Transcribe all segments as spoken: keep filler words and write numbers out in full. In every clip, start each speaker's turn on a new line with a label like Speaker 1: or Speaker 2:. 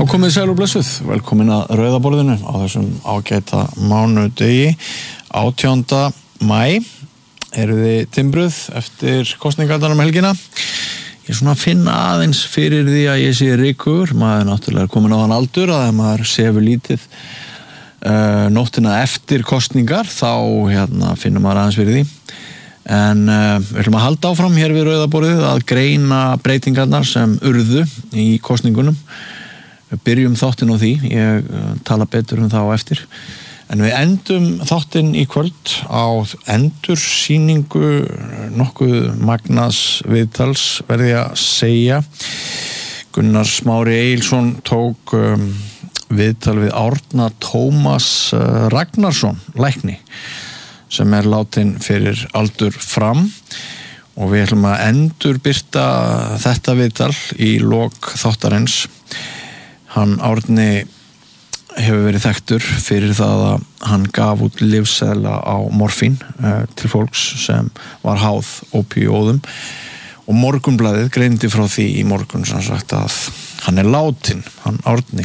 Speaker 1: komið sæl og blessuð, velkomin að Rauðaborðinu á þessum ágæta mánudegi, átjánda maí, eru þið timbruð eftir kosningarnar um helgina. Ég svona finna aðeins fyrir því að ég sé ríkur, maður er náttúrulega komin á þann aldur að maður sefur lítið uh, nóttina eftir kosningar, þá hérna finnum maður aðeins fyrir því. En uh, við ætlum að halda áfram hér við Rauðaborðið að greina breytingarnar sem urðu í kosningunum. Við byrjum þáttinn á því, ég uh, tala betur um það á eftir. En við endum þáttinn í kvöld á endursýningu nokkuð magnaðs viðtals, verði ég að segja. Gunnar Smári Egilsson tók um, viðtal við Árna Tómas uh, Ragnarsson, lækni, sem er látin fyrir aldur fram, og við ætlum að endurbirta þetta viðtal í lok þáttarins. Hann Árni hefur verið þekktur fyrir það að hann gaf út lyfseðla á morfín uh, til fólks sem var háð ópíóðum, og Morgunblaðið greindi frá því í morgun sem sagt að hann er látin, hann Árni,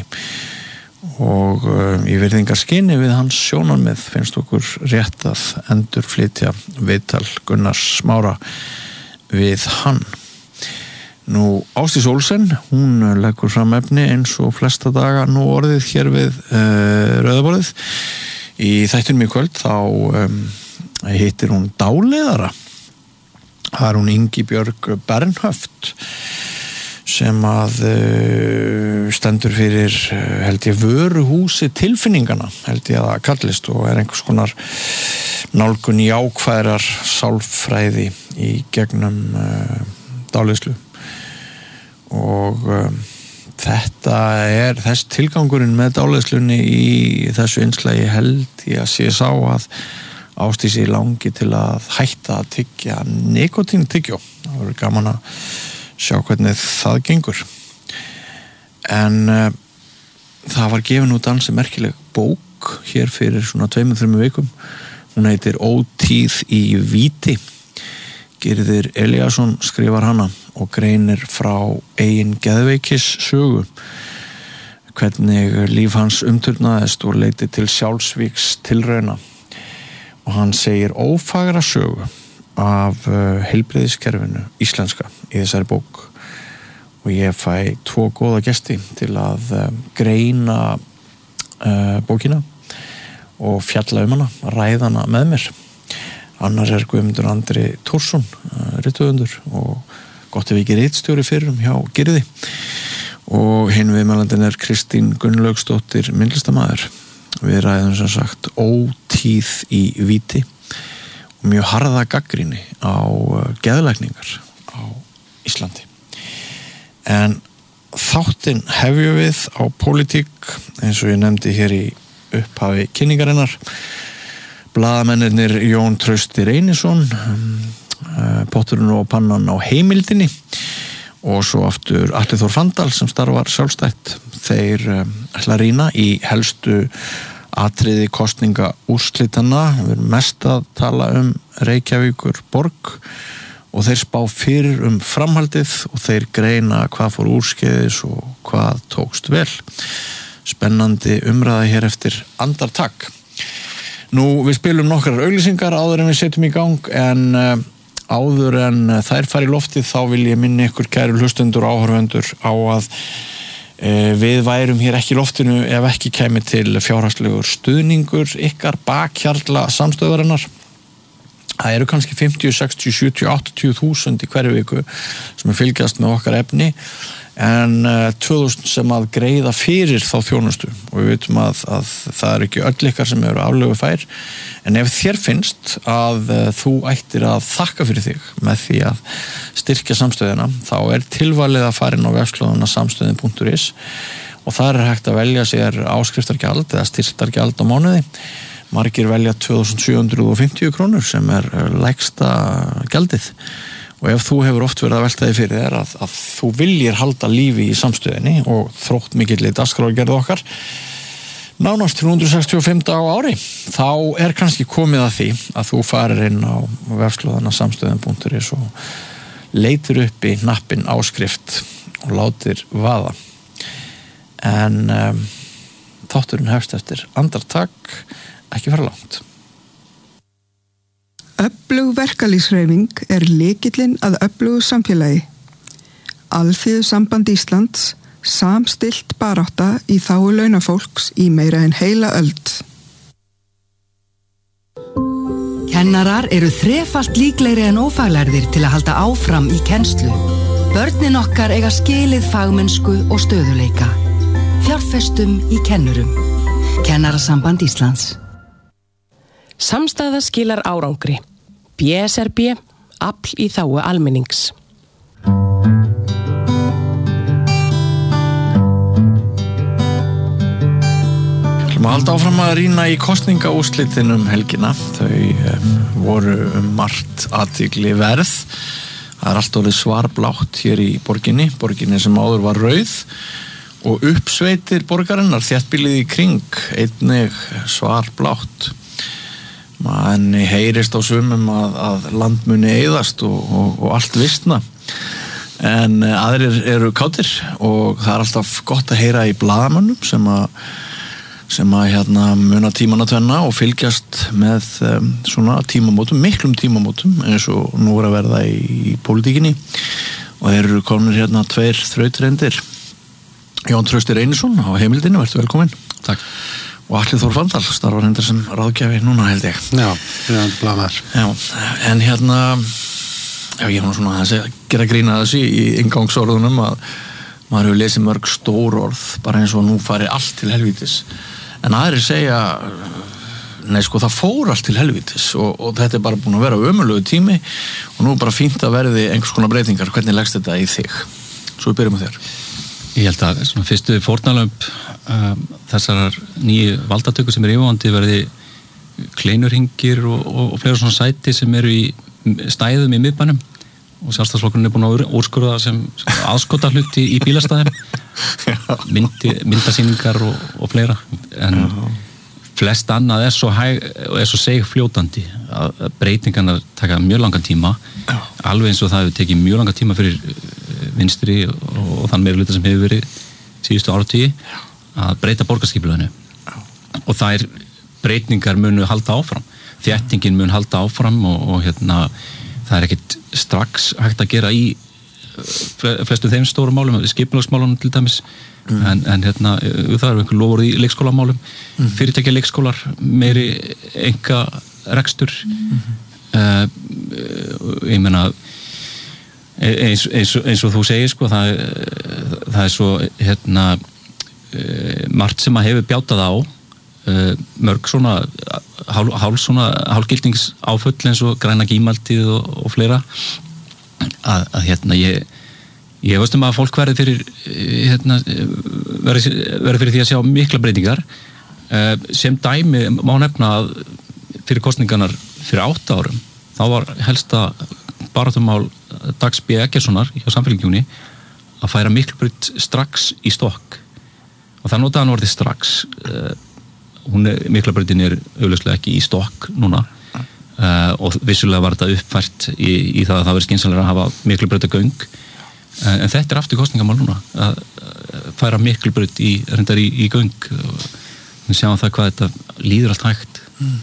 Speaker 1: og uh, í virðingarskyni við hans sjónarmið finnst okkur rétt að endurflytja viðtal Gunnars Smára við hann. Nú, Ásdís Olsen, hún leggur fram efni eins og flesta daga nú orðið hér við uh, Rauðaborðið. Í þættinum í kvöld þá um, hittir hún dáleiðara. Það er hún Ingibjörg Bernhöft sem að uh, stendur fyrir, uh, held ég, vöruhúsi tilfinningana, held ég að það kallist, og er einhvers konar nálgun jákvæðrar sálfræði í gegnum uh, dáleiðslu. Og um, þetta er þess tilgangurinn með dáleiðslunni í þessu innslagi, held ég að sé sá að Ásdísi langi til að hætta að tyggja nikótíntyggjór. Það verður gaman að sjá hvernig það gengur. En uh, það var gefin út ansi merkileg bók hér fyrir svona tveimur, þremur vikum. Hún heitir Ótíð í víti. Gyrðir Elíasson skrifar hana og greinir frá eigin geðveikis sögu, hvernig líf hans umturnaðist og leiti til sjálfsvíks tilrauna, og hann segir ófagra sögu af heilbrigðiskerfinu íslenska í þessari bók, og ég fæ tvo góða gesti til að greina uh, bókina og fjalla um hana, ræða hana með mér. Annar er Guðmundur Andri Tórsson, rithöfundur, og gott ef ekki ritstjóri fyrir um hjá Gyrði, og hinn viðmælandinn er Kristín Gunnlaugsdóttir, myndlistarmaður. Við ræðum sem sagt ótíð í víti og mjög harða gagnrýni á geðlækningar á Íslandi. En þáttinn hefjum við á pólitík, eins og ég nefndi hér í upphafi kynningarinnar. Blaðamennirnir Jón Trausti Reynisson, potturinn og pannan á Heimildinni, og svo aftur Atli Þór Fandal sem starfar sjálfstætt. Þeir ætla að rýna í helstu atriði kosninga úrslitanna. Við erum mest að tala um Reykjavíkur borg, og þeir spá fyrir um framhaldið, og þeir greina hvað fór úrskeiðis og hvað tókst vel. Spennandi umræða hér eftir andartak. Nú, við spilum nokkrar auglýsingar áður en við setjum í gang, en uh, áður en uh, þær fara í loftið þá vil ég minna ykkur kæru hlustendur og áhorfendur á að uh, við værum hér ekki í loftinu ef ekki kæmi til fjárhagslegur stuðningur ykkar bakhjarla samstöðarinnar. Það eru kannski fimmtíu, sextíu, sjötíu, áttatíu þúsund í hverju viku sem er fylgjast með okkar efni, en uh, tvö þúsund sem að greiða fyrir þá þjónustu, og við veitum að, að það er ekki öll ykkar sem eru aflögu fær. En ef þér finnst að uh, þú ættir að þakka fyrir þig með því að styrkja samstöðina, þá er tilvalið að fara inn á vefslóðuna samstöðin punktur is, og þar er hægt að velja sér áskriftargjald eða styrktargjald á mánuði. Margir velja tvö þúsund sjö hundruð fimmtíu krónur sem er lægsta gjaldið. Og ef þú hefur oft verið að velta þig fyrir þér að, að þú viljir halda lífi í samstöðinni og þrótt mikill í dagskrárgerð okkar nánast þrjú hundruð sextíu og fimm daga á ári, þá er kannski komið að því að þú farir inn á vefslóðana samstöðin punktur is og leitir upp í hnappinn áskrift og látir vaða. en um, þátturinn hefst eftir andartak, ekki fara langt.
Speaker 2: Öflug verkalýðshreyfing er lykillinn að öflugu samfélagi. Alþýðusamband Íslands, samstillt barátta í þágu launafólks í meira en heila öld.
Speaker 3: Kennarar eru þrefalt líklegri en ófaglærðir til að halda áfram í kennslu. Börnin okkar eiga skilið fagmennsku og stöðuleika. Fjárfestum í kennurum. Kennarasamband Íslands.
Speaker 4: Samstaða skilar árangri. B S R B, afl í þágu almennings.
Speaker 1: Við halda áfram að rýna í kosningaúrslitin um helgina. Þau um, voru um margt athygli verð. Það er allt orðið svarblátt hér í borginni, borginni sem áður var rauð og uppsveitir borgarinnar, þéttbýlið í kring, einnig svarblátt. Manni heyrist á sumum að, að landmuni eyðast og, og, og allt vistna. En aðrir eru kátir og það er alltaf gott að heyra í blaðamönnum sem að sem að hérna muna tímana tvenna og fylgjast með um, svona tímamótum, miklum tímamótum eins og nú er að verða í, í pólitíkinni og þeir eru komnir hérna tveir þrautreyndir. Jón Trausti Reynisson á Heimildinni, vertu velkominn.
Speaker 5: Takk.
Speaker 1: Og Atli Þór Fandal, starfar hendur sem ráðgjafi núna held ég.
Speaker 5: Já, ég er blaðar.
Speaker 1: Já, en hérna já, ég var svona að gera grína þessu í inngangsorðunum að maður hefur lesið mörg stór orð bara eins og nú fari allt til helvítis. En aðrir segja, nei sko það fór allt til helvítis og, og þetta er bara búin að vera ömurlegu tími og nú er bara fínt að verði einhvers konar breytingar. Hvernig leggst þetta í þig? Svo við byrjum með þér.
Speaker 5: Ég held að svona fyrstu fórnarlömb um, þessar nýju valdatöku sem er yfirvandi verði kleinurhingir og, og, og fleira svona sæti sem eru í stæðum í miðbænum og sjálfstæðsflokkurinn er búin að úrskurða sem aðskota hluti í bílastæðum Myndi, myndasýningar og, og fleira en Já. Flest annað er svo, hæg, er svo seg fljótandi að breytingarnar taka mjög langan tíma Já. Alveg eins og það hefur tekið mjög langan tíma fyrir vinstri og, og þann meirihluta sem hefur verið síðustu áratugi að breyta borgarskipulaginu og þær breytingar munu halda áfram þéttingin mun halda áfram og, og hérna það er ekkert strax hægt að gera í flestu þeim stóru málum, skipulagsmálum til dæmis, mm. en, en hérna það eru einhver lofur í leikskólamálum mm. fyrirtækja leikskólar, meiri enga rekstur mm. uh, ég meina eins, eins, eins og þú segir sko, það, það er svo hérna uh, margt sem að hefur bjátað á uh, mörg svona hál, hál svona hálfgildingsáföll eins og græna gímaldið og, og fleira að, að hérna ég ég veist um að fólk verði fyrir hérna verði, verði fyrir því að sjá mikla breytingar uh, sem dæmi má nefna að fyrir kosningarnar fyrir átta árum þá var helsta baráttumál Dags B. Eggertssonar hjá Samfylkingunni að færa Miklubraut strax í stokk og það notaði hann orðið strax uh, hún er, Miklubrautin er augljóslega ekki í stokk núna Uh, og vissulega var þetta uppfært í, í það að það verið skynsamlega að hafa Miklubrautagöng uh, en þetta er aftur kosningamál núna að uh, færa Miklubraut í, reyndar í, í göng og við sjáum það hvað þetta líður allt hægt mm.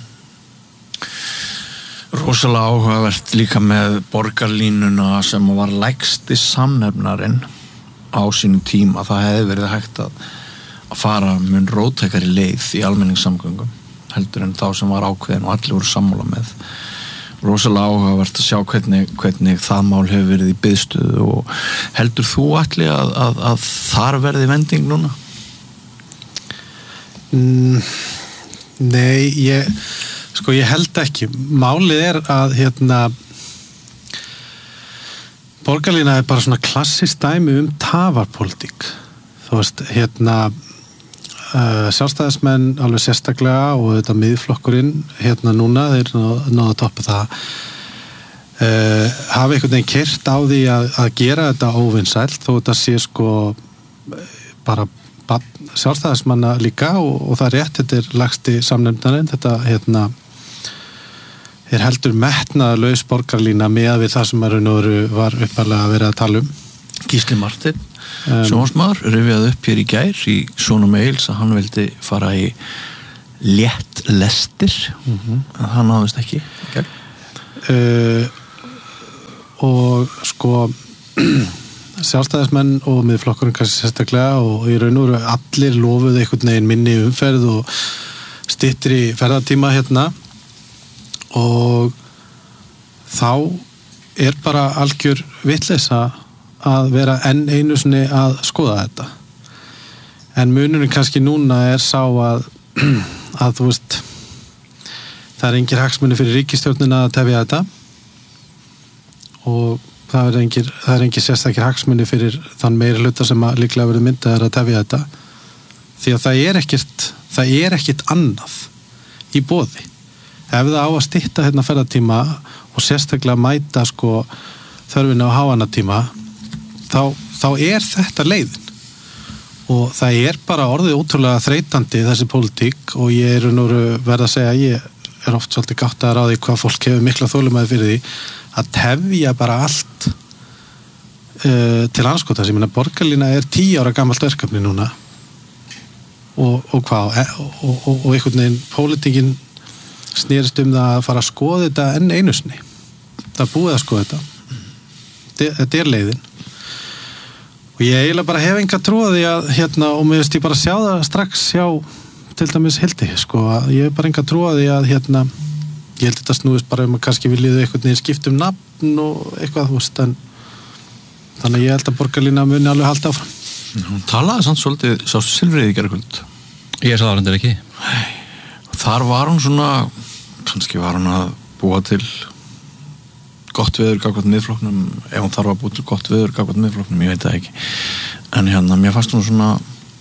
Speaker 1: Rosalega áhugavert líka með borgarlínuna sem var lægsti samnefnarinn á sínum tíma. Það hefði verið hægt að, að fara mun róttækari leið í almenningssamgöngum heldur en þá sem var ákveðin og allir voru sammála með. Rosalega áhugavert að sjá hvernig, hvernig það mál hefur verið í biðstöðu og heldur þú Atli að, að, að þar verði vending núna?
Speaker 6: Mm, nei, ég sko ég held ekki. Málið er að hérna borgarlína er bara svona klassist dæmi um tafarpólitík. Þú veist, hérna Uh, sjálfstæðismenn alveg sérstaklega og þetta miðflokkurinn hérna núna, þeir náðu að toppa það uh, hafa einhvern veginn keyrt á því að, að gera þetta óvinsælt þó þetta sé sko bara sjálfstæðismanna líka og, og það er rétt, þetta er lægsti samnefndarinn, þetta hérna er heldur metnaðarlaus borgarlína með við það sem var upphaflega að vera að tala um.
Speaker 1: Gísli Marteinn um, sjónvarpsmaður rifjaði upp hér í gær í svona mails að hann vildi fara í létt lestir mm-hmm. en hann náðist ekki okay.
Speaker 6: uh, og sko sjálfstæðismenn og miðflokkurinn kannski sérstaklega og í raun og veru allir lofuðu einhvern veginn minni umferð og styttri ferðatíma hérna og þá er bara algjör vitleysa að vera enn einu sinni að skoða þetta en munurinn kannski núna er sá að að þú veist það er engir hagsmunir fyrir ríkisstjórnina að tefja þetta og það er engir, það er engir sérstakir hagsmunir fyrir þann meiri hluta sem að líklega verið myndaðar að tefja þetta því að það er ekkert það er ekkert annað í boði ef það á að stytta hérna ferðatíma og sérstaklega mæta sko þörfina á háannatíma þá, þá er þetta leiðin og það er bara orðið ótrúlega þreytandi þessi pólitík og ég er nú verð að segja ég er oft svolítið gáttaður á því hvað fólk hefur mikla þolinmæði fyrir því að tefja bara allt uh, til anskotas, ég meina borgarlína er tíu ára gamalt verkefni núna og, og hvað og, og, og einhvern veginn pólitíkin snerist um það að fara að skoða þetta enn einu sinni það er búið að skoða þetta þetta er leiðin og ég eiginlega bara hef enga trúið að hérna og mér veist ég bara sjá það strax sjá til dæmis Hildi sko að ég hef bara enga trúið að hérna ég held þetta snúist bara um að kannski viljiðu einhvern veginn skipta um nafn og eitthvað þú veist en þannig að ég held að borgarlína muni alveg halda áfram.
Speaker 1: Hún talaði samt svolítið sástu Silfriði í gærkvöld.
Speaker 5: Ég sá það reyndar ekki.
Speaker 1: Þar var hún svona kannski var hún að búa til gott veður gagnvart miðflokknum ef hún þarf að búa til gott veður gagnvart miðflokknum ég veit það ekki en hérna mér fannst hún svona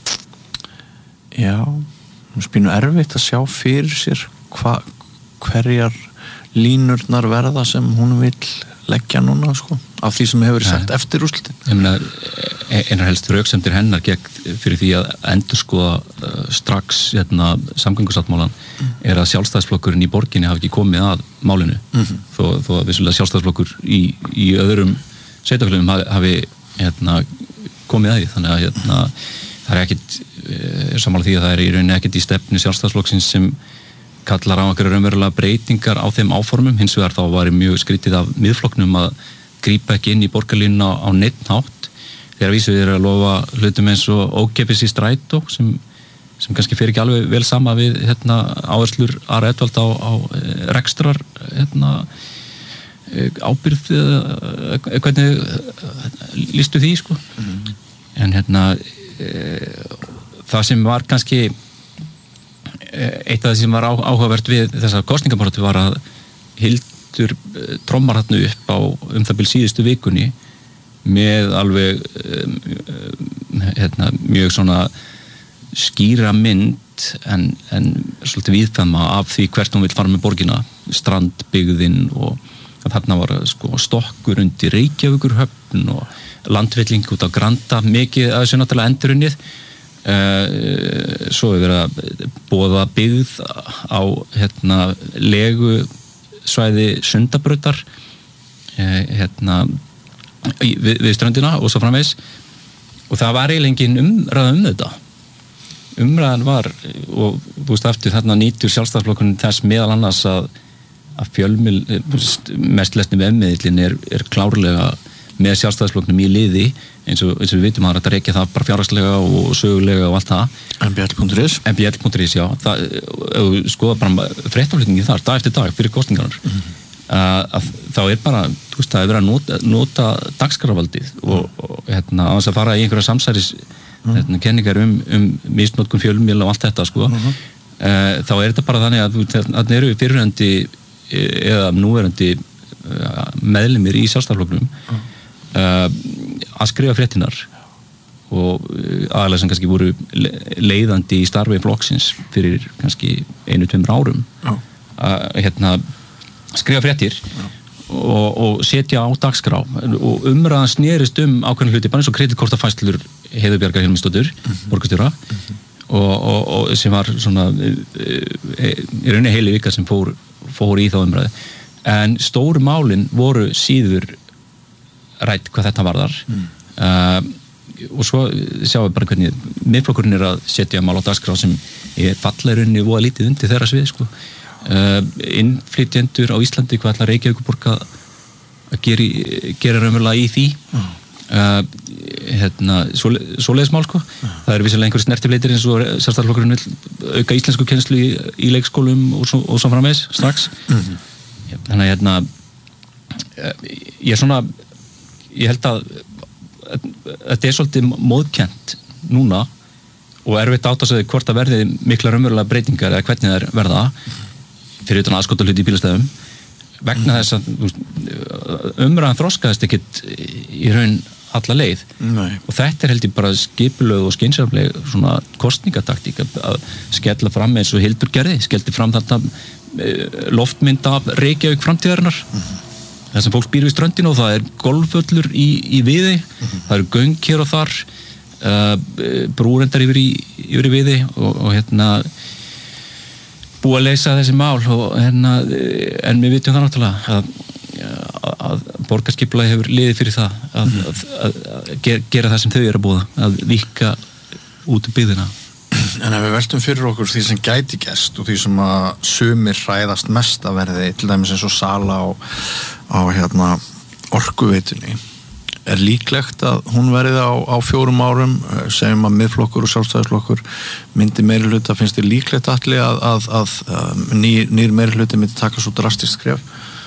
Speaker 1: já hún spínu erfitt að sjá fyrir sér hvað hverjar línurnar verða sem hún vil leggja núna sko, af því sem hefur verið sett eftir úrslitin.
Speaker 5: Ég meina, einar helst röksemdir hennar gegn fyrir því að endurskoða uh, strax hérna, samgöngusáttmálan mm. er að sjálfstæðisflokkurinn í borginni hafi ekki komið að málinu mm-hmm. þó, þó að vissulega sjálfstæðisflokkur í, í öðrum sveitarfélögum hafi, hafi hérna, komið að því þannig að hérna, það er ekkit er sammála því að það er í rauninni ekkit í stefnu sjálfstæðisflokksins sem kallar á einhverja raunverulega breytingar á þeim áformum, hins vegar þá var mjög skrítið af miðflokknum að grípa ekki inn í borgarlínuna á neitt hátt þegar vísu er að lofa hlutum eins og ókeypis í strætó sem, sem kannski fer ekki alveg vel sama við hérna, áherslur Ara Edwald á, á rekstrar hérna, ábyrgð hvernig lístu því sko mm. en hérna e, það sem var kannski eitt af það sem var áhugavert við þessa kosningabaráttu var að Hildur trommar þarna upp á um það bil síðustu vikunni með alveg hérna, mjög svona skýra mynd en, en svolítið viðfæma af því hvert hún vil fara með borgina strandbyggðin og þarna var sko, stokkur undir Reykjavíkurhöfn og landvilling út á Granda mikið að þessu náttúrulega endurunnið Uh, svo hefur verið að boða byggð á hérna, legu svæði Sundabrautar uh, hérna, við, við ströndina og svo framvegs og það var eiginlega engin umræða um þetta umræðan var og búist aftur þarna nýtur sjálfstæðisflokkurinn þess meðal annars að, að fjölmil mest lesni vefmiðlinn er, er klárlega með sjálfstæðisflokknum í liði eins og, eins og við vitum að þetta reykja það bara fjárhagslega og sögulega og allt það
Speaker 1: M B L punktur is
Speaker 5: M B L punktur is, já það, skoða bara fréttaflutningi þar dag eftir dag fyrir kosningarnar mm-hmm. uh, að, þá er bara, þú veist, það er verið að nota, nota dagskrárvaldið og, og hérna, á þess að fara í einhverja samsæris mm. hérna, kenningar um, um misnotkun fjölmiðla og allt þetta, sko mm-hmm. uh, þá er þetta bara þannig að þarna eru fyrirverandi eða núverandi uh, meðlimir í sjálfstæðisflokknum mm. uh, að skrifa fréttinar og aðalega sem kannski voru leiðandi í starfi flokksins fyrir kannski einu, tveimur árum Já. að hérna skrifa fréttir og, og setja á dagskrá og umræðan snerist um ákveðna hluti bara eins og kreditkortafæslur Heiðu Bjargar Hilmisdóttur mm-hmm. borgarstjóra mm-hmm. og, og, og sem var svona í rauninni heili vika sem fór, fór í þá umræði en stóru málin voru síður rætt hvað þetta varðar mm. uh, og svo sjáum við bara hvernig miðflokkurinn er að setja mál á dagskrá sem er falleirunni voða lítið undir þeirra svið sko. uh, innflytjendur á Íslandi, hvað ætlar Reykjavíkurborg að að gera, gera raunverulega í því uh. Uh, hérna, svoleiðis mál sko. uh. það eru vissulega einhverjir snertifleitir eins og sjálfstæðisflokkurinn vill auka íslensku kennslu í, í leikskólum og svo, og svo framvegis strax mm-hmm. þannig að hérna ég er svona ég held að þetta er svolítið móðkennt núna og erfitt átt að segja hvort að verði mikla raunverulega breytingar eða hvernig það verða fyrir utan aðskota hluti í bílastæðum vegna þess að umræðan þroskaðist ekkit í raun alla leið
Speaker 1: Nei.
Speaker 5: og þetta er held ég bara skipulög og skynsamleg svona kostningataktík að skella fram eins og Hildur gerði skellti fram þetta loftmynd af Reykjavík framtíðarinnar mm-hmm. þess að fólk býr við ströndinu og það er golfvöllur í, í Viðey mm-hmm. það eru göng hér og þar uh, brúrendar yfir í, yfir í Viðey og, og hérna búið að leysa þessi mál og hérna en við vitum það náttúrulega að, að borgarskipulagi hefur liðið fyrir það að, mm-hmm. að, að, að gera, gera það sem þau eru að búa að víkka út í byggðina.
Speaker 1: En ef við veltum fyrir okkur því sem gæti gerst og því sem að sumir hræðast mest að verði til dæmis eins og sala á, á hérna orkuveitunni er líklegt að hún verði á, á fjórum árum segjum að miðflokkur og sjálfstæðisflokkur myndi meiri hluta, finnst þér líklegt allir að, að, að, að ný, nýr meiri hluti myndi taka svo drastist skref?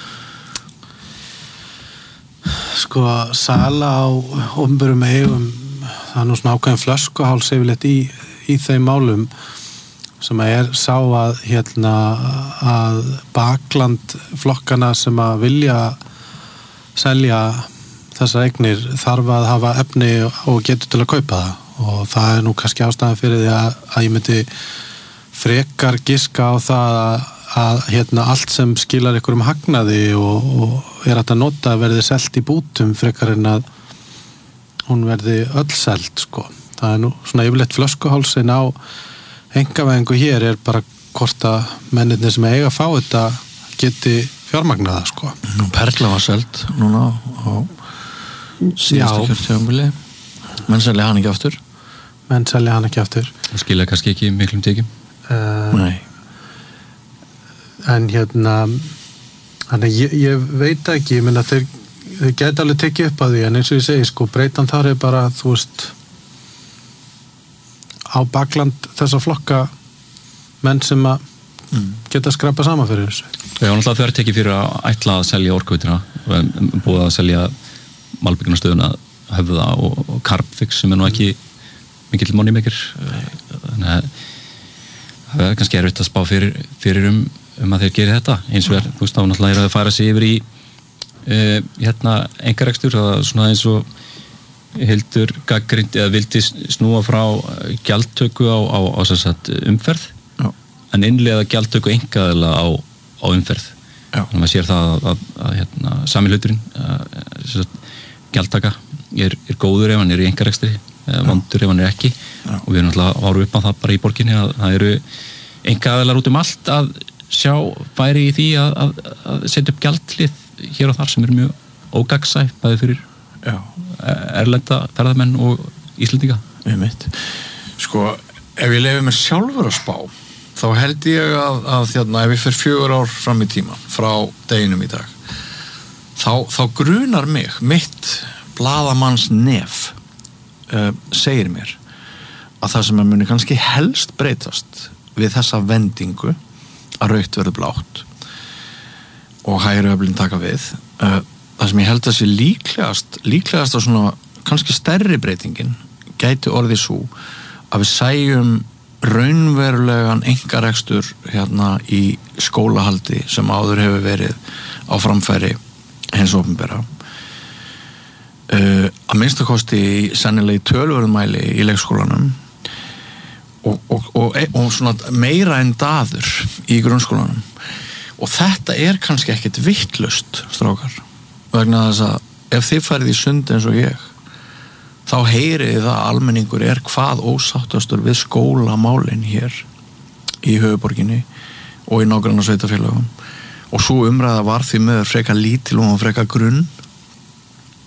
Speaker 6: Sko sala á opinberum eigum það er nú svona ákveðin flöskuháls yfirleitt í í þeim málum sem er sá að hérna að bakland flokkana sem að vilja selja þessar eignir þarf að hafa efni og getur til að kaupa það og það er nú kannski ástæðan fyrir því að, að ég myndi frekar giska á það að, að hérna allt sem skilar ykkur um hagnaði og, og er að nota verði selt í bútum frekar en að hún verði öll selt sko. Það er nú svona yfirleitt flöskuhálsin á engavæðingu hér er bara hvort að mennirnir sem eiga að fá þetta geti fjármagnaða sko.
Speaker 1: Nú Perla var selt núna á síðustu kjörtímabili menn selja hann ekki aftur
Speaker 6: menn selja hann ekki aftur
Speaker 5: og skilja kannski ekki miklum tekjum
Speaker 6: uh,
Speaker 1: Nei
Speaker 6: en hérna þannig ég, ég veit ekki ég minna þeir, þeir geta alveg tekið upp að því en eins og ég segi sko breytan þar er bara þú veist á bakland þessa flokka menn sem að mm. geta skrapa saman fyrir þessu.
Speaker 5: Já, náttúrulega þau eru tekið fyrir að ætla að selja orkuveitina og búið að selja malbyggjunastöðuna Höfða og, og Carbfix sem er nú ekki mikill moneymaker þannig að það er kannski erfitt að spá fyrir, fyrir um, um að þeir geri þetta eins og er, þú veist, þá náttúrulega er að færa sig yfir í uh, hérna engarekstur svona eins og Hildur gaggrind eða vildi snúa frá gjaldtöku á, á, á sagt, umferð
Speaker 1: Já.
Speaker 5: en innleiða gjaldtöku engaðila á, á umferð
Speaker 1: Já.
Speaker 5: þannig að maður sér það að, að, að hérna, sami hluturinn sagt, gjaldtaka er, er góður ef hann er í engarekstri vondur ef hann er ekki Já. og við erum alltaf áru upp á það bara í borginni að það eru engaðilar út um allt að sjá færi í því að, að, að setja upp gjaldlið hér og þar sem er mjög ógagnsæ bæði fyrir
Speaker 1: Já.
Speaker 5: erlenda ferðamenn og Íslendinga.
Speaker 1: Við mitt. Sko, ef ég lefi mér sjálfur að spá, þá held ég að, að þérna, ef ég fer fjögur ár fram í tíman, frá deginum í dag, þá, þá grunar mig, mitt blaðamanns nef, uh, segir mér að það sem er muni kannski helst breytast við þessa vendingu að rautt verður blátt og hægri öflin taka við, uh, það sem ég held að sé líklegast líklegast að svona kannski stærri breytingin gæti orðið svo að við sæjum raunverulegan engarekstur hérna í skólahaldi sem áður hefur verið á framfæri hins opinbera uh, að minnstakosti sennilega í tölvörðumæli í leikskólanum og, og, og, og svona meira en daður í grunnskólanum og þetta er kannski ekkit vittlust strákar vegna þess að ef þið farið í sund eins og ég þá heyrið það að almenningur er hvað ósáttastur við skólamálin hér í höfuborginni og í nágranna sveitafélögum og svo umræða var því með freka lítil og freka grunn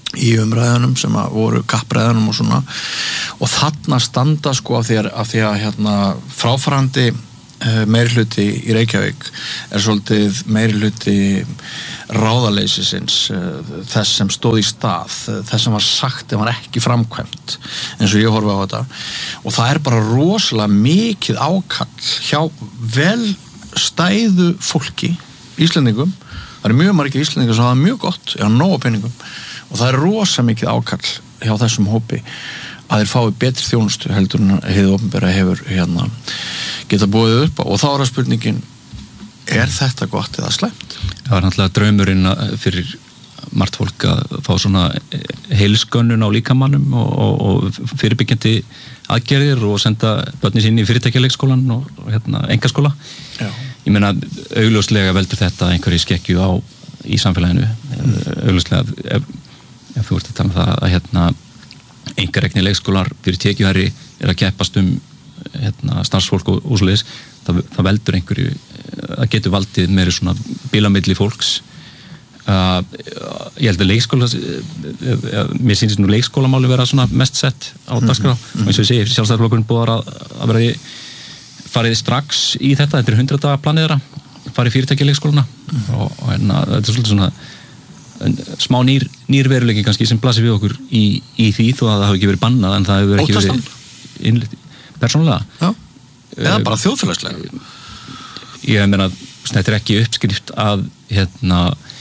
Speaker 1: í umræðunum sem að voru kappræðunum og svona og þarna standa sko af því að, af því að hérna, fráfarandi uh, meirihluti í Reykjavík er svolítið meirihluti ráðaleysisins uh, þess sem stóð í stað þess sem var sagt en var ekki framkvæmt eins og ég horfi á þetta og það er bara rosalega mikið ákall hjá vel stæðu fólki Íslendingum, það eru mjög margir Íslendingar sem hafa mjög gott, já, nóg peningum og það er rosa mikið ákall hjá þessum hópi að þeir fái betri þjónustu heldur en hið opinbera hefur hérna geta búið upp og þá er að spurningin er þetta gott eða slæmt?
Speaker 5: Það var náttúrulega draumurinn fyrir margt fólk að fá svona heilskönnun á líkamannum og, og, og fyrirbyggjandi aðgerðir og senda börnin sín í fyrirtækjaleikskólan og, og hérna engaskóla. Já. Ég meina augljóslega veldur þetta einhverju skekkju á í samfélaginu mm. augljóslega ef ef þú ert að tala um það að hérna einkarekni leikskólar fyrir tekjuhærri er að keppast um hérna starfsfólk og úsleis, það, það veldur einhverju, það getur valdið meiri svona bílamilli fólks uh, ég held að leikskóla uh, mér sýnist nú leikskólamáli vera svona mest sett á dagskrá mm-hmm. og eins og ég segi, sjálfstæðisflokkurinn búið að, að vera farið strax í þetta, þetta er hundrað daga planið þeirra farið fyrirtækja leikskólana mm-hmm. og, og hérna, þetta er svolítið svona smá nýr, nýr veruleiki kannski sem blasir við okkur í, í því þó að það hafi ekki verið bannað en það hefur ekki verið innleitt persónulega. Já,
Speaker 1: eða uh, bara þjóðfélagslega.
Speaker 5: Ég meina, þetta er ekki uppskrift að hérna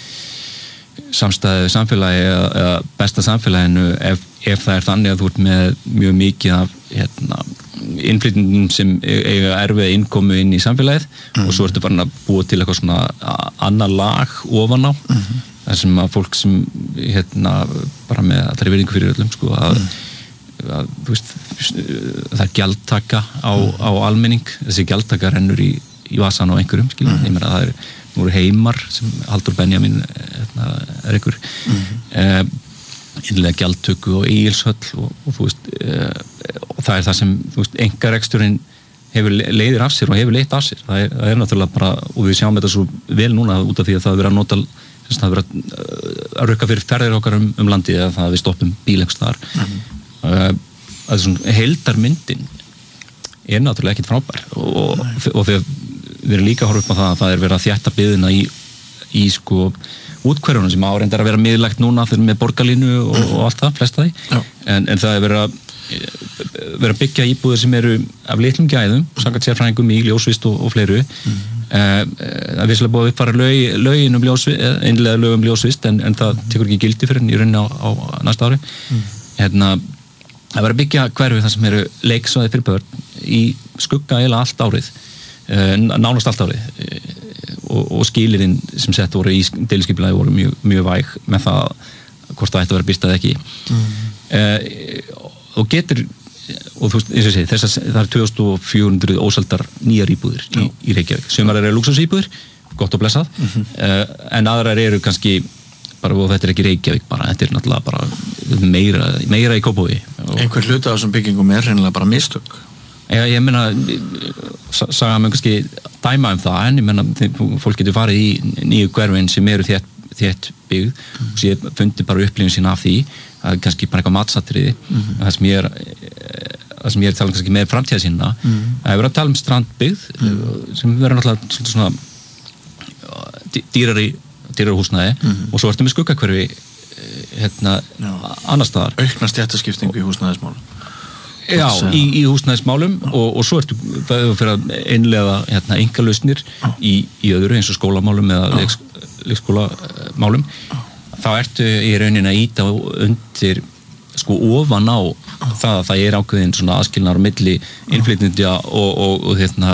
Speaker 5: samstæðu samfélagi eða, eða besta samfélaginu ef, ef það er þannig að þú ert með mjög mikið af hérna innflytjendum sem eiga erfið innkomu inn í samfélagið mm. og svo ertu bara að búa til eitthvað svona annar lag ofan á mm. þar sem að fólk sem hérna bara með allri virðingu fyrir öllum sko að, mm. að þú veist það er gjaldtaka á, mm. á almenning þessi gjaldtaka rennur í, í vasan á einhverjum skilja, mm. ég meina það er nú eru heimar sem Halldór Benjamin hérna, er einhver mm. eh, innlega gjaldtöku og eigilshöll og, og þú veist eh, og það er það sem þú veist engareksturinn hefur leiðir af sér og hefur leitt af sér það er, það er náttúrulega bara og við sjáum þetta svo vel núna út af því að það er verið að nota það er verið að rukka fyrir ferðir okkar um, um landið eða það að við stoppum bílengst þar mm-hmm. uh, að svona heildarmyndin er náttúrulega ekkit frábær og, og þegar við erum líka að horfa upp á það að það er verið að þétta byggðina í, í sko útkverjunum sem áreindar að vera miðlægt núna fyrir með borgarlínu og, mm-hmm. og allt það, flest það en, en það er verið að vera að byggja íbúðir sem eru af litlum gæðum, samkvæmt sérfræðingum í ljósvist og, og fleiru mm-hmm. það er vissulega búið að uppfara lög, lögin um ljósvist, einlega lög um ljósvist en, en það tekur ekki gildi fyrir í rauninni á, á næsta ári mm. hérna, það verður að byggja hverfi þar sem eru leiksvæði fyrir börn í skugga eiginlega allt árið nánast allt árið og, og skilirinn sem sett voru í deiliskipulagi voru mjög, mjög væg með það hvort það ætti að vera byrst eða ekki mm. uh, og getur og þú veist, eins og ég segi, þess að það er tvö þúsund fjögur hundruð óseldar nýjar íbúðir í, í Reykjavík, sumar eru lúxusíbúðir gott og blessað, mm-hmm. uh, en aðrar eru kannski, bara og þetta er ekki Reykjavík bara, þetta er náttúrulega bara meira, meira í Kópavogi.
Speaker 1: Einhver hluti af þessum byggingum er reynilega bara mistök.
Speaker 5: Já, ég meina sagði mér kannski dæma um það, en ég meina fólk getur farið í nýju hverfin sem eru þétt, þétt byggð mm-hmm. og sér fundi bara upplifin sína af því að kannski bara eitthvað matsatriði mm-hmm. það sem ég er það sem ég er að tala kannski með framtíða sína mm-hmm. að ég verið að tala um strandbyggð mm-hmm. sem verður náttúrulega svona dýrari dýrari húsnæði mm-hmm. og svo ertu með skuggakverfi hérna annars staðar.
Speaker 1: Aukna stéttaskiptingu í húsnæðismálum.
Speaker 5: Já, í, í húsnæðismálum og, og svo ertu fyrir að innlega hérna einkalausnir í, í öðru eins og skólamálum eða leiks, leikskólamálum þá ertu í rauninni að íta undir sko ofan á það að það er ákveðin svona aðskilnar á milli innflytjenda og, og, og hérna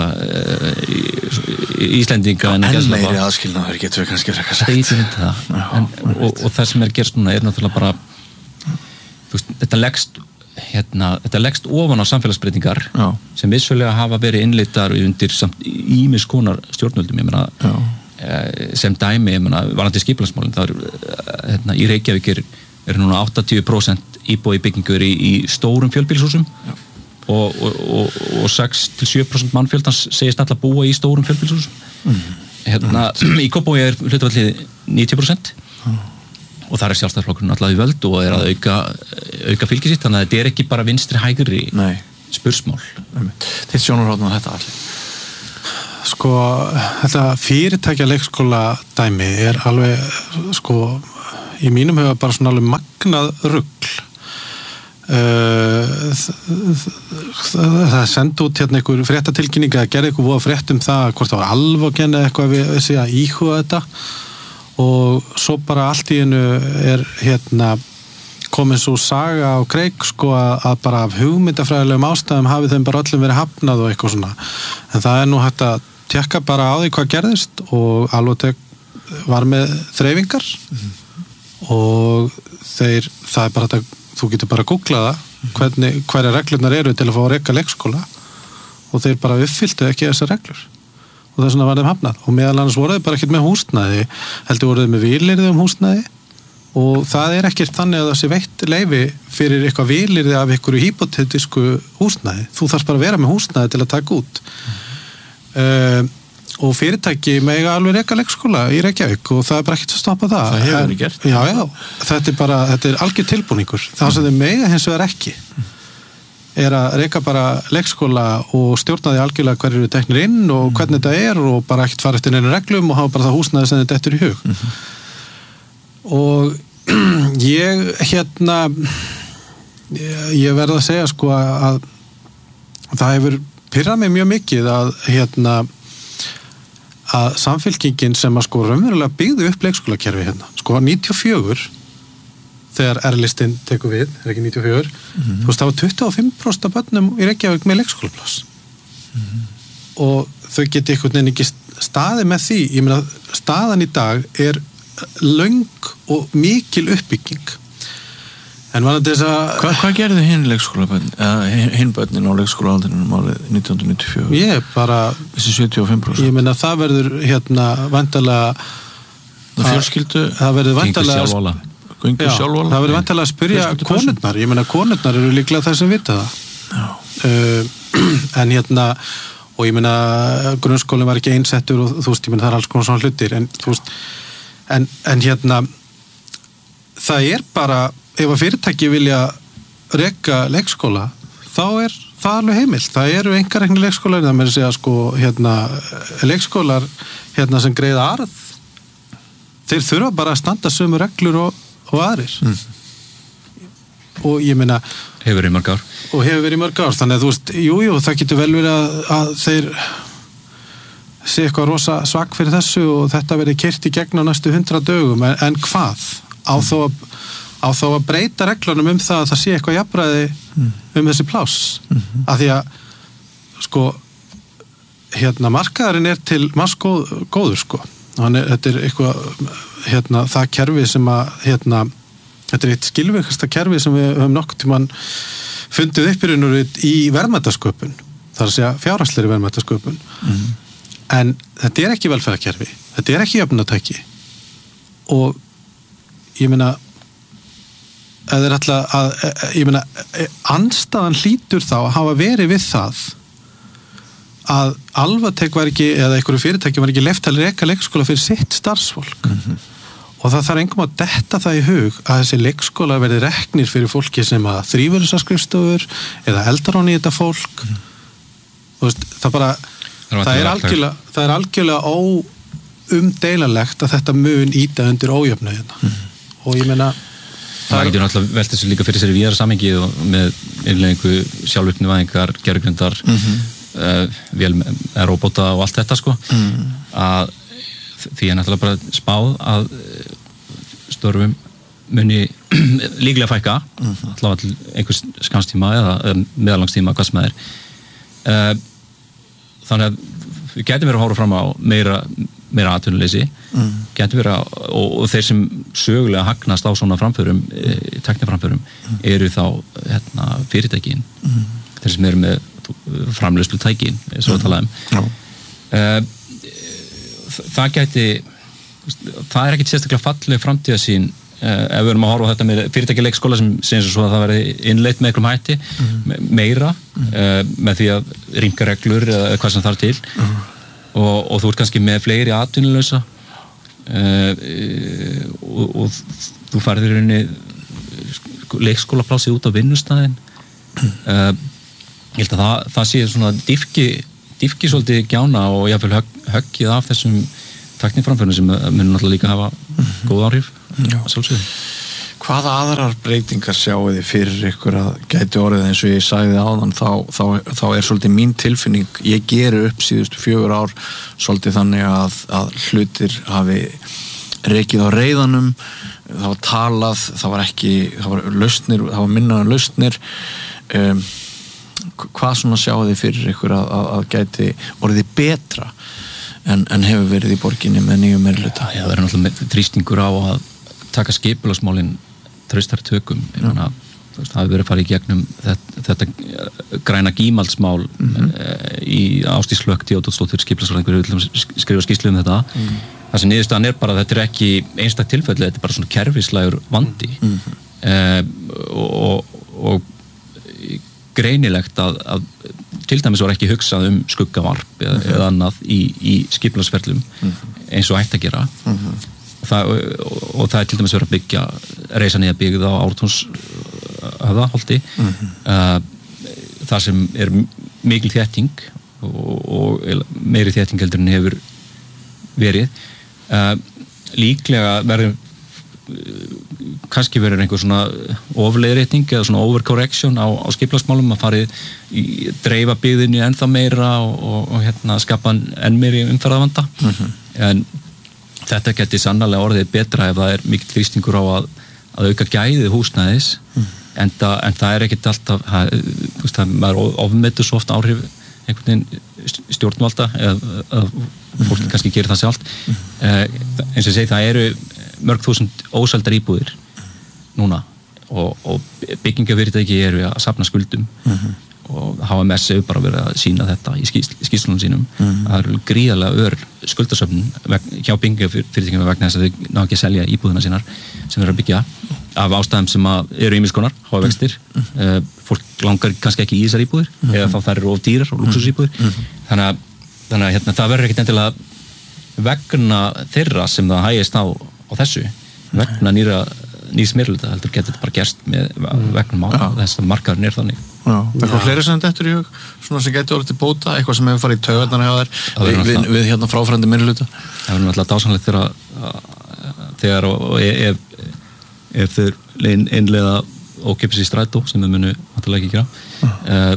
Speaker 5: Íslendinga
Speaker 1: en meiri aðskilnar getur við kannski frekar sagt
Speaker 5: en, og, og það sem er gerst núna er náttúrulega bara þú veist, þetta leggst hérna, þetta leggst ofan á samfélagsbreytingar Já. Sem vissulega hafa verið innleitar undir ýmis konar stjórnvöldum, ég meina Já. Sem dæmi, ég meina, varandi skipulagsmálin það er, hérna, í Reykjavík er, er núna áttatíu prósent íbúi byggingur í, í stórum fjölbýlishúsum og, og, og, og sex til sjö prósent mannfjöldans segist alltaf búa í stórum fjölbýlishúsum mm. hérna, mm. í Kópavogi er hlutfallið níutíu prósent mm. og það er sjálfstæðisflokkurinn alltaf í völd og er að auka, auka fylgi sitt, þannig að þetta er ekki bara vinstri hægri
Speaker 1: Nei.
Speaker 5: spursmál.
Speaker 1: Þitt sjónarhorn á þetta allir?
Speaker 6: Sko, þetta fyrirtækja leikskóla dæmi er alveg, sko, í mínum huga bara svona alveg magnað rugl. Uh, það er sendt út hérna einhver fréttatilkynning að gera eitthvað voða frétt um það hvort það var Alvogen eða eitthvað við þessi að íhuga þetta og svo bara allt í einu er hérna komin svo saga á kreik sko að, að bara af hugmyndafræðilegum ástæðum hafi þeim bara öllum verið hafnað og eitthvað svona en það er nú hægt að tjekka bara á því hvað gerðist og Alvotek var með þreifingar mm-hmm. og þeir, það er bara þetta þú getur bara að googla það hvernig, hverja reglurnar eru til að fá að reka leikskóla og þeir bara uppfylltu ekki þessar reglur og þess vegna var þeim hafnað og meðal annars voru þeir bara ekkert með húsnæði heldur voru þeir með vilyrði um húsnæði og það er ekkert þannig að það sé veitt leyfi fyrir eitthvað vilyrði af einhverju hypotetísku húsnæði þú þarfst bara að vera með húsnæði til að taka út mm. uh, og fyrirtæki mega alveg reka leikskóla í Reykjavík og það er bara ekkert að stoppa það
Speaker 1: það hefur verið gert
Speaker 6: já, já, þetta er bara, þetta er algjör tilbúningur það sem þeir mega hins vegar ekki er að reka bara leikskóla og stjórna því algjörlega hverju eru teknir inn og hvernig þetta er og bara ekkert fara eftir neina reglum og hafa bara það húsnæði sem þetta eftir í hug mm-hmm. og ég hérna ég, ég verð að segja sko að það hefur pirrað mig mjög mikið að hérna að samfylkingin sem að sko raunverulega byggði upp leikskólakerfi hérna, sko níutíu og fjögur þegar R-listinn tekur við, er ekki níutíu og fjögur mm-hmm. þú veist, það var tuttugu og fimm prósent af börnum í Reykjavík með leikskólapláss mm-hmm. og þau geti einhvern veginn ekki staðið með því, ég meina staðan í dag er löng og mikil uppbygging en var þetta þess að
Speaker 1: Hvað, hvað gerði hinn leikskólabönn, eða hinn bönnin á leikskólaaldrinum árið nítján hundruð níutíu og fjögur?
Speaker 6: Ég bara
Speaker 1: Þessi sjötíu og fimm prósent
Speaker 6: Ég meina það verður hérna vantarlega
Speaker 1: Það fjölskyldu
Speaker 6: Það verður vantarlega
Speaker 1: Göngu sjálfvala
Speaker 6: Það verður vantarlega að spyrja konurnar Ég meina konurnar eru líklega þess að vita það uh, En hérna og ég meina grunnskólinn var ekki einsettur og þú veist, ég meina það er alls konar svona hlutir en þú veist en, en hérna það er bara ef að fyrirtæki vilja reka leikskóla, þá er það alveg heimilt. Það eru einkarekni leikskólar, það með að segja sko, hérna, leikskólar hérna, sem greiða arð. Þeir þurfa bara að standa sömu reglur og, og aðrir. Mm. Og ég meina...
Speaker 5: Hefur verið í mörg ár.
Speaker 6: Og hefur verið í mörg ár, þannig að þú veist, jú, jú, það getur vel verið að, að þeir sé eitthvað rosa svag fyrir þessu og þetta verið keyrt í gegn á næstu hundra dögum, en, en hvað? Á þó að á þá að breyta reglunum um það að það sé eitthvað jafnræði mm. um þessi pláss mm-hmm. af því að sko hérna markaðurinn er til margs góð, góður sko er, þetta er eitthvað hérna það kerfi sem að hérna þetta er eitt skilvirkasta kerfi sem við höfum nokkuð tímann fundið uppirinnur í verðmætasköpun þar að segja fjárhagslegri verðmætasköpun mm. en þetta er ekki velferðarkerfi þetta er ekki jöfnunartæki og ég meina eða er alltaf að, ég meina, andstaðan hlýtur þá að hafa verið við það að Alvatek var ekki, eða einhverju fyrirtæki var ekki leyft að reka leikskóla fyrir sitt starfsfólk mm-hmm. og það þarf engum að detta það í hug að þessi leikskóla verði reknir fyrir fólki sem að þrýfur þessar skrifstofur eða eldar honni í þetta fólk mm. þú veist, það bara það, það er algjörlega það er algjörlega óumdeilanlegt að þetta mun íta undir ójöfnu hérna mm. og ég meina
Speaker 5: Það getur náttúrulega velt þessu líka fyrir sér í víðara samhengi og með innleggingu sjálfvirknivæðingar, gerjugrindar, mm-hmm. uh, vél með robóta og allt þetta sko mm. að því er náttúrulega bara spáð að störfum muni líklega fækka mm-hmm. allavega til einhvers skanstíma eða meðalangstíma, hvað sem það er uh, þannig að við getum verið að hóra fram á meira meira atvinnuleysi mm. getur verið að, og, og þeir sem sögulega hagnast á svona framförum e, tekniframförum mm. eru þá hérna, fyrirtækin mm. þeir sem eru með framleiðslu tækin eins og að tala um mm. uh, það gæti það er ekkit sérstaklega falleg framtíðarsýn uh, ef við erum að horfa á þetta með fyrirtækileikskóla sem segir svo að það verði innleitt með einhverjum hætti mm. meira mm. uh, með því að rýmka reglur eða hvað sem þarf til mm. Og, og þú ert kannski með fleiri atvinnulausa uh, og, og þú færðir í rauninni leikskólaplásið út á vinnustæðin uh, ég held að það, það sé svona dýfki, dýfki svolítið gjána og jáfnvel högg, höggið af þessum tækniframförnum sem mun náttúrulega líka hafa mm-hmm. góð áhrif að sjálfsögðu.
Speaker 1: Hvaða aðrar breytingar sjáu þið fyrir ykkur að gæti orðið eins og ég sagði áðan þá, þá, þá er svolítið mín tilfinning ég geri upp síðustu fjögur ár svolítið þannig að, að hlutir hafi rekið á reiðanum það var talað, það var ekki það var lausnir, það var minnaðan lausnir um, hvað svona sjáu þið fyrir ykkur að, að, að gæti orðið betra en, en hefur verið í borginni með nýjum meirihluta?
Speaker 5: Já, það er náttúrulega þrýstingur á að taka skipulagsmálin traustari tökum ég meina, það hefur verið farið í gegnum þetta, þetta græna gímaldsmál mm-hmm. í Ásdís Hlökk Theodórsdóttir skipulagsfræðingur hefur skrifað skýrslu um þetta mm. það sem niðurstaðan er bara að þetta er ekki einstak tilfelli, þetta er bara svona kerfislægur vandi mm-hmm. eh, og, og greinilegt að, að til dæmis var ekki hugsað um skuggavarp eða, mm-hmm. eða annað í, í skipulagsferlum mm-hmm. eins og ætti að gera mm-hmm. Það, og, og það er til dæmis verið að byggja reisa niður byggð á Ártúns höfðaholti mm-hmm. uh, þar sem er mikil þétting og, og meiri þétting heldur en hefur verið uh, líklega verður uh, kannski verður einhver svona ofleiðrétting eða svona overcorrection á, á skipulagsmálum að farið í dreifa byggðinni ennþá meira og, og, og hérna skapa enn meiri umferðarvanda mm-hmm. en þetta geti sannarlega orðið betra ef það er mikill þrýstingur á að, að auka gæðið húsnæðis mm. en, það, en það er ekkit alltaf það, það, maður ofmetur svo oft áhrif einhvern veginn stjórnvalda eða, eða fólk mm. kannski gerir það sjálft mm. eh, eins og ég segi það eru mörg þúsund óseldar íbúðir núna og, og byggingafyrirtæki eru að safna skuldum mm. og H M S hefur bara verið að sína þetta í skýrslunum sínum mm. það eru gríðarlega ör skuldasöfnun hjá byggingafyrirtækjum vegna þess að þau ná ekki að selja íbúðina sínar sem þeir eru að byggja af ástæðum sem að eru ýmiss konar, háa vextir mm. uh, fólk langar kannski ekki í þessar íbúðir mm. eða þá þær eru of dýrar og lúxusíbúðir mm. þannig að, þannig að hérna, það verður ekkit endilega vegna þeirra sem það hægist á, á þessu vegna nýra nýs meirihluta heldur getur þetta bara gerst með vegnum á þess að markaðurinn er þannig
Speaker 1: Já, eitthvað fleiri sem þetta er í hug svona sem getur orðið til bóta, eitthvað sem hefur farið í taugarnar hjá þær við, við, við hérna fráfærandi meirihluta
Speaker 5: Það verður náttúrulega dásanlegt þegar þegar og ef, ef þeir innleiða ókeypis í strætó sem þau munu náttúrulega ekki gera uh,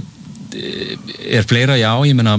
Speaker 5: er fleira, já, ég meina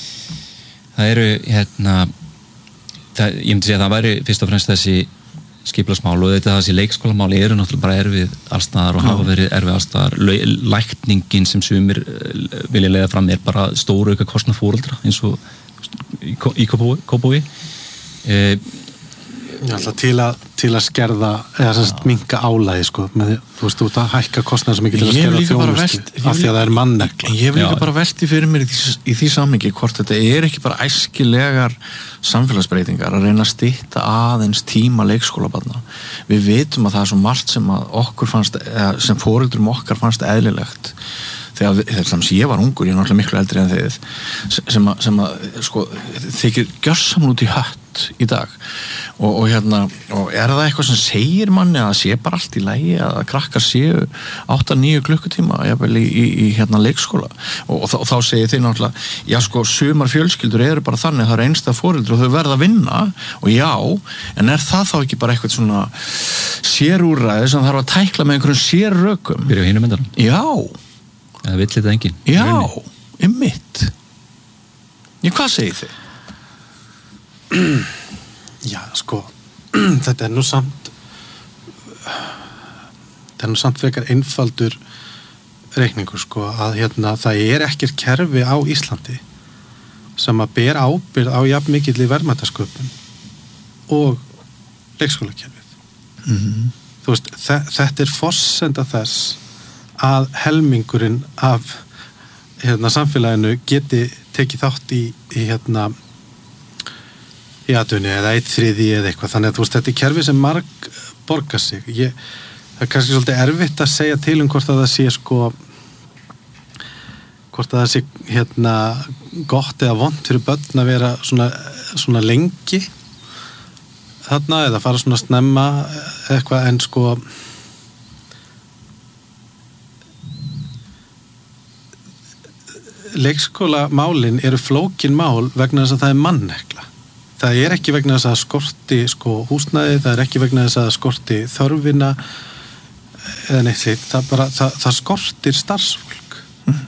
Speaker 5: það eru hérna það, ég myndi segja að það væri fyrst og fremst þessi skipulagsmál og þetta þessi leikskólamáli eru náttúrulega bara erfið allstaðar og hafa verið erfið allstaðar lækningin sem sumir vilja leiða fram er bara stóru auka kostnað foreldra eins og í Kópavogi e,
Speaker 6: Já, alltaf til að, til að skerða eða sem sagt minnka álagi sko með, þú veist, út að hækka kostnað sem ekki til að skerða þjónustu af því að það er mannekla
Speaker 1: Ég hef líka bara velti fyrir mér í því, í því samhengi hvort þetta er ekki bara æskilegar samfélagsbreytingar að reyna að stytta aðeins tíma leikskólabarna við vitum að það er svo margt sem að okkur fannst, sem foreldrum okkar fannst eðlilegt þegar, þegar sem ég var ungur, ég er náttúrulega miklu eldri en þið sem að, sem að sko, þykir gjörsamn út í hött í dag og, og hérna og er það eitthvað sem segir manni að það sé bara allt í lagi að krakkar séu átta til níu klukkutíma jafnvel í, í, í hérna leikskóla og, og, og þá segir þið náttúrulega já sko sumar fjölskyldur eru bara þannig það eru einstæða foreldrar og þau verða að vinna og já, en er það þá ekki bara eitthvað svona sérúrræði sem þarf að tækla með einhverjum sérrökum
Speaker 5: Byrja á hinum endanum
Speaker 1: Já
Speaker 5: Það vill þetta enginn
Speaker 1: Já, einmitt Já, hvað segir þið?
Speaker 6: Já, sko þetta er nú samt þetta er nú samt frekar einfaldur reikningur sko að hérna það er ekkert kerfi á Íslandi sem að ber ábyrgð á jafn mikilli verðmætasköpun og leikskólakerfið
Speaker 1: mm-hmm.
Speaker 6: þú veist, þetta er forsenda þess að helmingurinn af hérna samfélaginu geti tekið þátt í, í hérna í atvinnu eða eitt þriði eða eitthvað þannig að þú veist þetta er kerfi sem marg borgar sig ég, það er kannski svolítið erfitt að segja til um hvort að það sé sko hvort að það sé hérna gott eða vont fyrir börn að vera svona, svona lengi þarna eða fara svona snemma eitthvað en sko leikskólamálin eru flókin mál vegna þess að það er mannekla. Það er ekki vegna þess að skorti sko húsnæði, það er ekki vegna þess að skorti þörfina eða neitt slíkt. Það, bara, það, það skortir starfsfólk mm.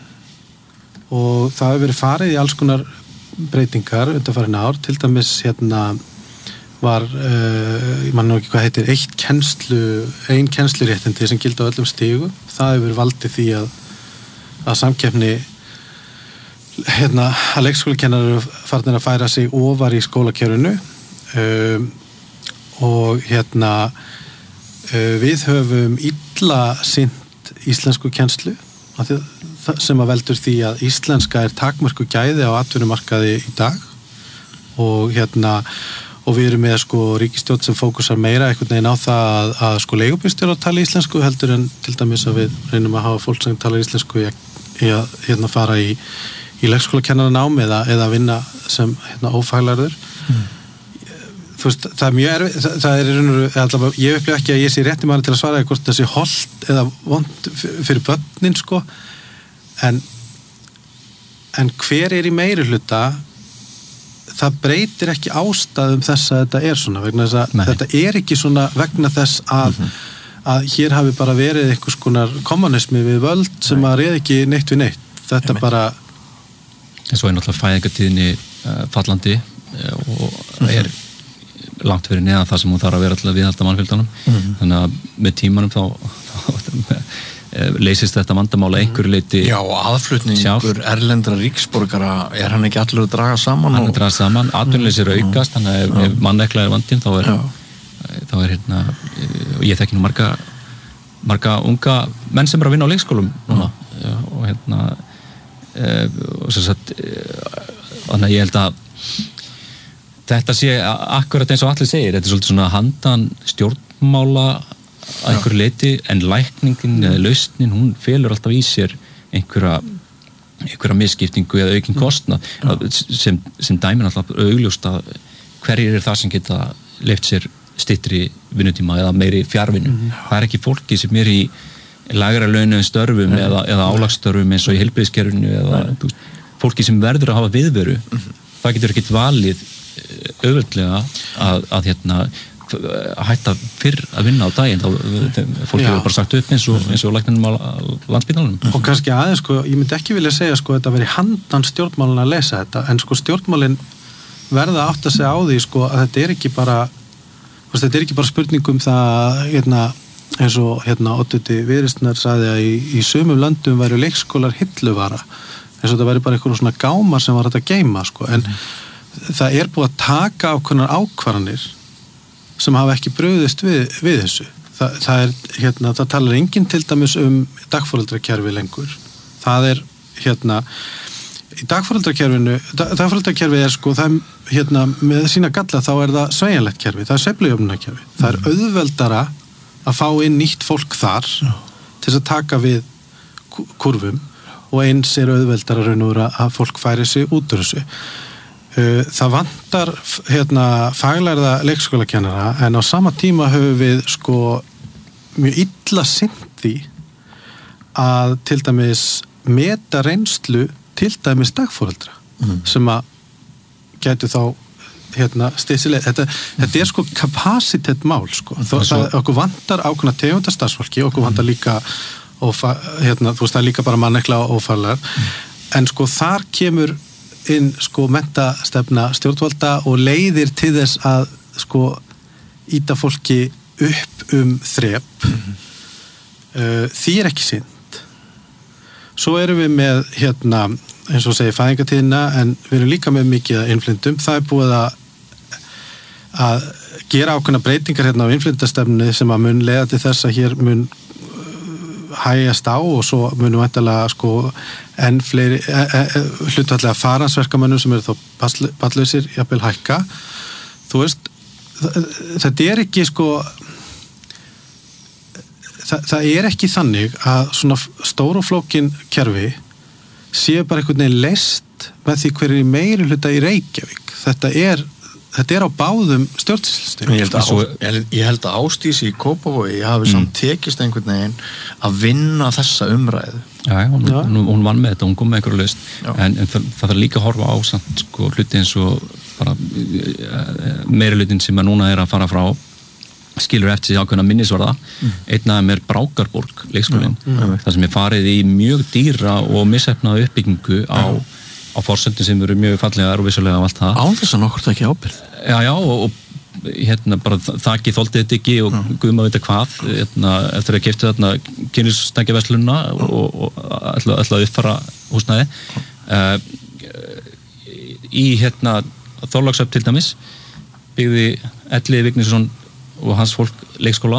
Speaker 6: og það hefur verið farið í alls konar breytingar undanfarin ár, til dæmis hérna var, uh, ég man nú ekki hvað heitir, eitt kennslu, ein kennsluréttindi sem gildi á öllum stigum. Það hefur valdið því að, að samkeppni hérna, að leikskólakennarar eru farnir að færa sig ofar í skólakerfinu um, og hérna uh, við höfum illa sinnt íslensku kennslu sem að veldur því að íslenska er takmörku gæði á atvinnumarkaði í dag og hérna og við erum með sko ríkisstjórn sem fókusar meira einhvern veginn á það að, að sko leigubílstjórar tala íslensku heldur en til dæmis að við reynum að hafa fólk sem tala íslensku í að, í að hérna fara í í leikskólakennaranám eða, eða vinna sem hérna, ófaglærður mm. þú veist, það er mjög erfið það, það er allavega, ég upplifa ekki að ég sé rétti maður til að svara eða hvort það sé hollt eða vont fyrir börnin sko en en hver er í meiri hluta það breytir ekki ástæðum þess að þetta er svona vegna þess að Nei. Þetta er ekki svona vegna þess að mm-hmm. að hér hafi bara verið einhvers konar kommunismi við völd sem Nei. Að reið ekki neitt við neitt þetta Nei. Bara
Speaker 5: en svo er náttúrulega fæðingartíðinni uh, fallandi uh, og mm-hmm. er langt fyrir neðan það sem hún þarf að vera alltaf viðhalda mannfjöldanum mm-hmm. þannig að með tímanum þá, þá leysist þetta vandamála einhverju leyti
Speaker 1: Já, aðflutningur erlendra ríksborgara er hann ekki allur að draga saman
Speaker 5: hann er að draga saman, atvinnuleysir mm-hmm. aukast þannig að ef, ef mannekla er vandinn þá er, þá er hérna og ég þekki nú marga marga unga menn sem er að vinna á leikskólum núna Já, og hérna og svo satt þannig að ég held að þetta sé akkurat eins og allir segir þetta er svolítið svona handan stjórnmála að einhverju leyti en lækningin eða lausnin hún felur alltaf í sér einhverja einhverja misskiptingu eða aukinn kostnað sem, sem dæmin alltaf augljóst að hverjir er það sem geta leyft sér styttri vinnutíma eða meiri fjárvinnu mm-hmm. það er ekki fólki sem er í lægra launum störfum Nei. Eða, eða álagsstörfum eins og í heilbrigðiskerfinu eða veist, fólki sem verður að hafa viðveru mm-hmm. það getur ekkert valið auðveldlega að, að hérna að hætta fyrr að vinna á daginn þá fólki hefur bara sagt upp eins og, eins og læknunum á Landspítalanum
Speaker 6: mm-hmm. og kannski aðeins sko, ég myndi ekki vilja segja sko þetta veri handan stjórnmálin að lesa þetta en sko stjórnmálin verða átt að segja á því sko að þetta er ekki bara veist, þetta er ekki bara spurning um það hérna eins og hérna Oddviti Viðreisnar sagði að í, í sumum löndum væru leikskólar hilluvara eins og það væri bara eitthvað svona gámar sem var hægt að geyma sko en mm. það er búið að taka ákveðnar ákvarðanir sem hafa ekki brugðist við, við þessu Þa, það er hérna, það talar enginn til dæmis um dagforeldrakerfi lengur það er hérna í dagforeldrakerfinu dagforeldrakerfi er sko það er hérna með sína galla þá er það sveigjanlegt kerfi það er sveiflujöfnunarkerfi mm. það er auðveldara að fá inn nýtt fólk þar Já. Til þess að taka við kurvum og eins er auðveldar að raun og vera að fólk færi sig út úr þessu. Það vantar hérna faglærða leikskólakennara en á sama tíma höfum við sko mjög illa sinnt því að til dæmis meta reynslu til dæmis dagforeldra mm. sem að gætu þá hérna steysileg, þetta, þetta er sko kapasitet mál sko, Þó, það, okkur vantar ákveðna tegunda starfsfólki, okkur vantar líka ófa, hérna, þú veist það er líka bara mannekla og ófaglærar, mm. en sko þar kemur inn sko menntastefna stjórnvalda og leiðir til þess að sko íta fólki upp um þrep mm. uh, því er ekki synd svo erum við með hérna eins og segir fæðingatíðina en við erum líka með mikið að innflyndum, það er búið að að gera ákveðna breytingar hérna á innflyndastefnu sem að mun leiða til þess að hér mun hægjast á og svo munum væntanlega sko enn fleiri e, e, e, hlutfallega faransverkamönnum sem eru þá barnlausir jafnvel hækka þú veist þetta er ekki sko það, það er ekki þannig að svona stór og flókin kerfi séu bara einhvern veginn leyst með því hver er í meiri hluta í Reykjavík þetta er þetta er á báðum stjórnsýslustigum.
Speaker 1: Ég held að, Svo... ég held að Ásdís í Kópavogi hafi mm. samt tekist einhvern veginn að vinna þessa umræðu.
Speaker 5: Já, já, hún, hún, hún vann með þetta, hún kom með einhverju lausn, en, en það, það þarf líka að horfa á samt, sko, hluti eins og bara meiri hlutin sem að núna er að fara frá skilur eftir sig ákveðna minnisvarða mm. einn af þeim er Brákarborg leikskólinn, mm. þar sem er farið í mjög dýra og misheppnaða uppbyggingu á, á forsendum sem eru mjög fallegar og vissulega af allt það.
Speaker 1: Án þess að nokkur það ekki ábyrgð.
Speaker 5: Já, já, og, og hérna bara þakki þoldi þetta ekki og mm. guðum að vita hvað hérna, eftir að keyptu þarna kynlífsstækjaverslunina mm. og, og ætla, ætla að uppfara húsnæði uh, í hérna Þorlákshöfn til dæmis byggði Elliði Vignisson og hans fólk leikskóla